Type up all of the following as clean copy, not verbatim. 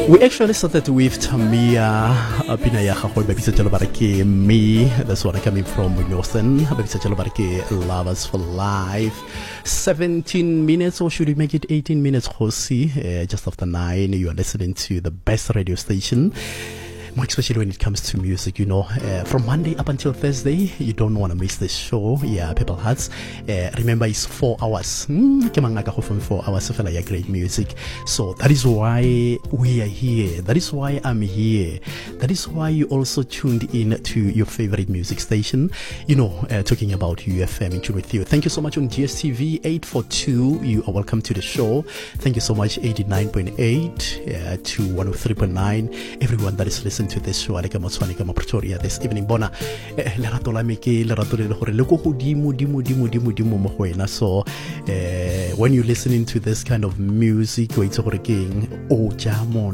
We actually started with Tamia Pinaya Hahoy Babisa Jalabarake Me. That's what I'm coming from Wilson. Babisa Jalabarake Lovers for Life. 17 minutes, or should we make it 18 minutes, Josi? Just after 9, you are listening to the best radio station. More especially when it comes to music, from Monday up until Thursday, you don't want to miss this show. Yeah, People Hearts. Remember, it's 4 hours. 4 hours of great music. So that is why we are here. That is why I'm here. That is why you also tuned in to your favorite music station. Talking about UFM in tune with you. Thank you so much on GSTV 842. You are welcome to the show. Thank you so much 89.8 to 103.9. Everyone that is listening to this show, Aleka Motswanika Pretoria this evening. Bona lerato la meke lerato le gore le go godimo dimo mo go wena. So when you're listening to this kind of music, o itse gore keng o jamo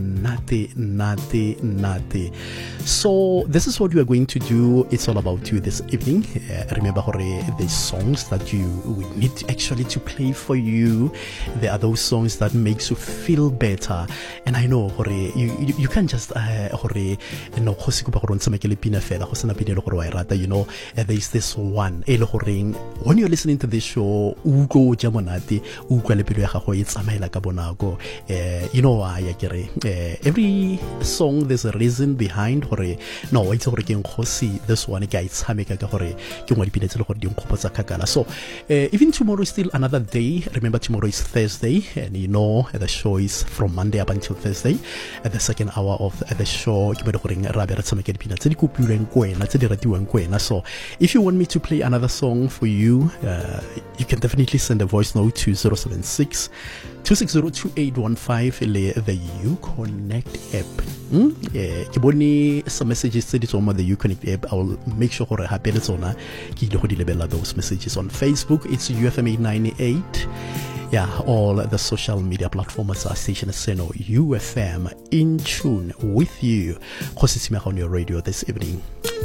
nate. So this is what we are going to do. It's all about you this evening. Remember gore the songs that we need actually to play for you. There are those songs that makes you feel better. And I know gore you can't just there is this one when you're listening to this show every song there's a reason behind this one guy so even tomorrow is still another day. Remember, tomorrow is Thursday, and the show is from Monday up until Thursday. At the second hour of the show, so if you want me to play another song for you, you can definitely send a voice note to 076 2602815 the Uconnect app. Some messages said it on the Uconnect app. I will make sure I have those messages on Facebook. It's UFM898. Yeah, all the social media platforms are station Seno UFM in tune with you. On your radio this evening.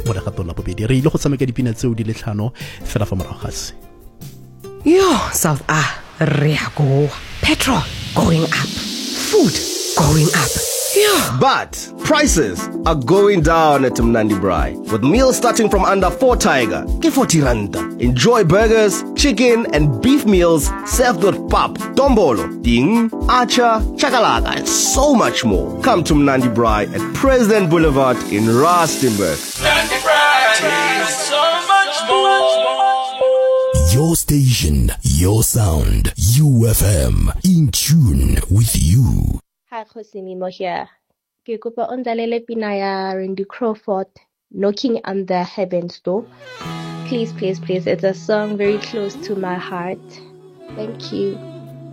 Yo, South Rea petrol going up, food going up. Yeah. But prices are going down at Mnandi Braai. With meals starting from under 4 Tiger, ke 40 randa. Enjoy burgers, chicken and beef meals served with pap, dombolo, ding, acha, chakalaka and so much more. Come to Mnandi Braai at President Boulevard in Rustenburg. Mnandi Braai, so much more. Your station, your sound, UFM, in tune with you. Hi, Khosimimo here. Ke kopa o ndlalele pina ya Randy Crawford, Knocking on the Heaven's Door. Please, please, please. It's a song very close to my heart. Thank you.